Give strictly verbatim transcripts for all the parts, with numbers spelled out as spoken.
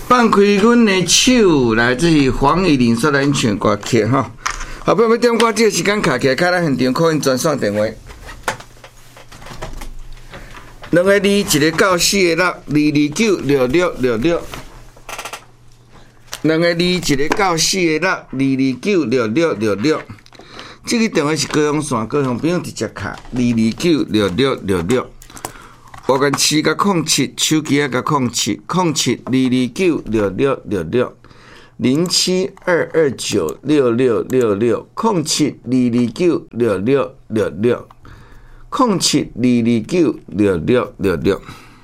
放开阮的手，来自于黄以玲所咱唱歌曲吼。后壁要点歌，这个时间卡起来，卡咱现场可以专线电话。两个字，一个九四个六二二九六六六六。两个字，一个九四个六二二九六六六六。这个电话是高雄线，高雄朋友直接卡二二九六六六六。我跟七甲空七，手机啊甲空七，空七二二九六六六六。零七二二九六六六六，空七二二九六六六六。空七二二九六六六六，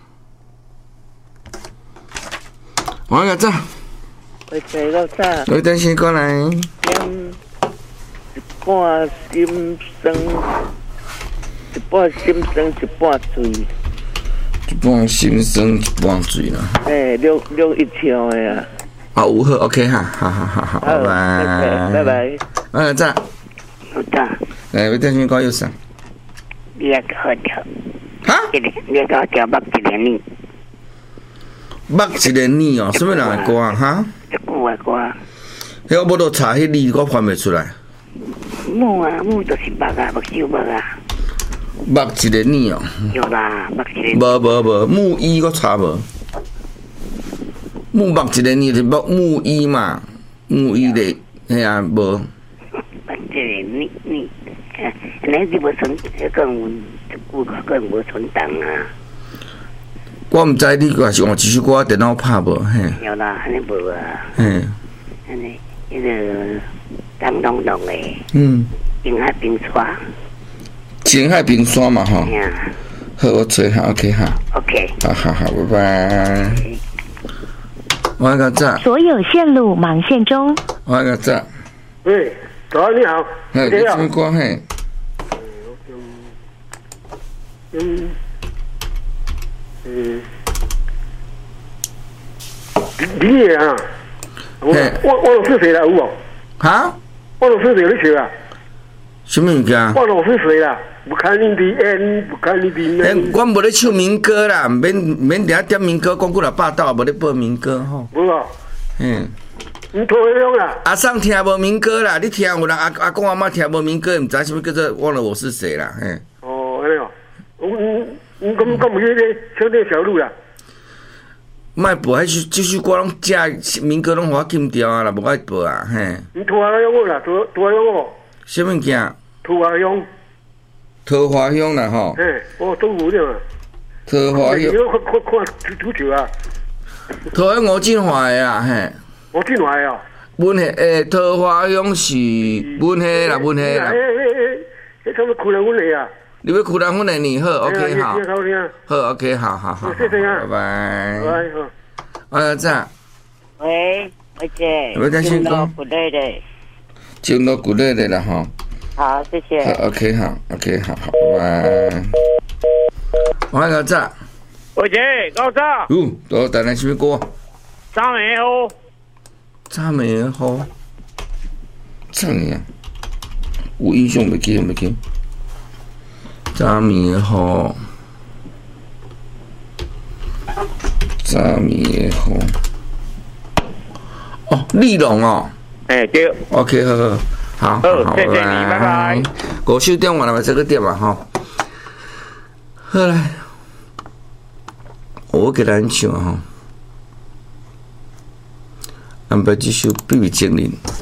我个早， 我坐到早， 我等先过来。 饮一半心酸，一半心酸一半醉， 一半心酸一半醉啦。 诶，录录一条的啊。 啊，有好 ，OK 哈，好好好好，拜拜， 拜拜。 我个早， 好的。 来，我等先过右上。 你也好跳， 哈？ 你也好跳，目一个你， 目一个你哦，什么人的歌啊？哈？ 一句的歌。 迄我无都查迄字，我翻袂出来。 木啊，木就是目啊，目睭目啊。 目一个你哦。 有啦，目一个。 无无无，木衣我查无。木目一个你是木木衣嘛？木衣的，嘿啊，无。 目一个你你。安尼你无存，更有一句更无存档啊！ 我毋知你若是用一首歌电脑拍无嘿？ 有啦，安尼无啊。 嘿。 安尼，迄个当当当的。 嗯。 滨海冰川。 青海冰山嘛吼。 呀。 好，我找下 OK 哈。 OK。 好好好，拜拜。我个早。 所有线路忙线中。 我个早。 喂。早安，你好。 哎，你什么歌嘿？ 嗯嗯，你也啊？我我我老师谁啦？有无？ 哈？ 我老师谁你笑啊？ 什么物件？ 我老师谁啦？不看你的眼，不看你的眼。 哎，我无咧唱民歌啦，免免定点民歌，讲几若霸道，无咧播民歌吼。 无啊。 嗯。 你拖迄种啦？ 阿桑听无民歌啦，你听有人阿阿公阿妈听无民歌，毋知什么叫做忘了我是谁啦？嘿。 哦，安尼哦。我我我咁咁唔去咧，唱啲小路啦。 莫播，迄首即首歌拢正民歌拢互我禁掉啊啦，无爱播啊，嘿。 你拖下用我啦，拖拖下用我。 什物件？ 拖下用。 桃花乡啦吼。 嘿，我中午了。 桃花乡。 你看看看足球啊。 桃花吴俊华的啊，嘿。 吴俊华的哦。 阮迄诶，桃花乡是阮迄啦，阮迄啦。 诶诶诶，迄差不多开了阮的啊。 你要苦人分的你好 ，OK 好，好 OK 好好好， 谢谢啊， 拜拜。 拜拜好。 我早。 喂，我姐。 我等先讲。 古类的。 进到古类的啦哈。 好，谢谢。 好 OK 好 OK 好好，拜拜。我个早。 喂姐，高早。 哟，都带来什么歌？ 张梅好。 张梅好。唱呀，有印象袂记袂记。炸米好，炸米好。哦，立龙哦。 哎、欸，对。 OK， 好好好， 好，谢谢你，拜拜。 五首点完了嘛，这个点嘛哈。好来，我给咱唱哈，安排这首《秘密精灵》。